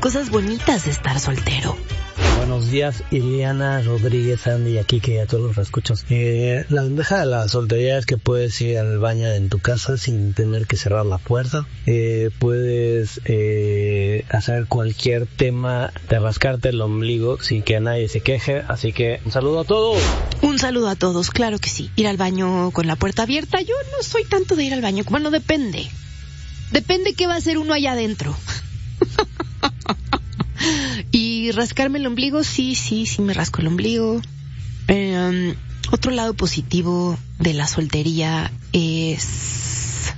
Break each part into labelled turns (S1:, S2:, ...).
S1: cosas bonitas de estar soltero.
S2: Buenos días, Ileana Rodríguez, Andy, aquí que a todos los escuchos. La ventaja de la soltería es que puedes ir al baño en tu casa sin tener que cerrar la puerta. Puedes hacer cualquier tema de rascarte el ombligo sin que nadie se queje. Así que un saludo a todos.
S1: Un saludo a todos, claro que sí. Ir al baño con la puerta abierta, yo no soy tanto de ir al baño. Bueno, depende. Depende qué va a hacer uno allá adentro. Y rascarme el ombligo, sí, me rasco el ombligo. Otro lado positivo de la soltería es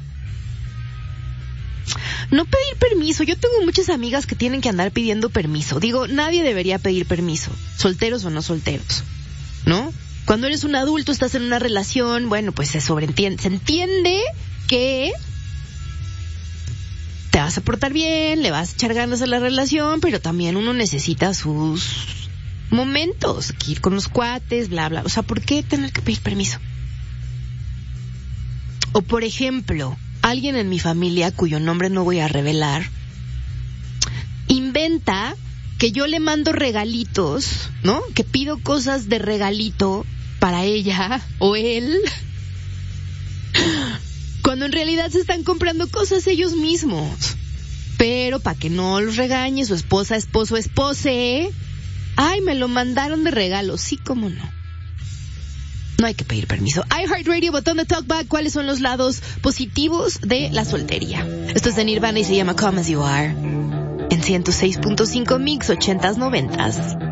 S1: no pedir permiso. Yo tengo muchas amigas que tienen que andar pidiendo permiso. Digo, nadie debería pedir permiso, solteros o no solteros, ¿no? Cuando eres un adulto, estás en una relación, bueno, pues se entiende que te vas a portar bien, le vas a echar ganas a la relación, pero también uno necesita sus momentos, que ir con los cuates, bla, bla. O sea, ¿por qué tener que pedir permiso? O, por ejemplo, alguien en mi familia, cuyo nombre no voy a revelar, inventa que yo le mando regalitos, ¿no? Que pido cosas de regalito para ella o él, cuando en realidad se están comprando cosas ellos mismos. Pero para que no los regañe su esposa, esposo, espose, ay, me lo mandaron de regalo. Sí, cómo no. No hay que pedir permiso. iHeartRadio, botón de talkback. ¿Cuáles son los lados positivos de la soltería? Esto es de Nirvana y se llama Come As You Are. En 106.5 Mix 80s 90s.